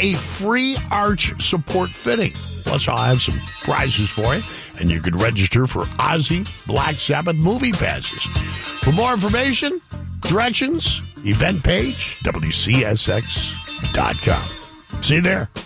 a free arch support fitting. Plus, I'll have some prizes for you, and you can register for Ozzy Black Sabbath movie passes. For more information, directions, event page, WCSX.com. See you there.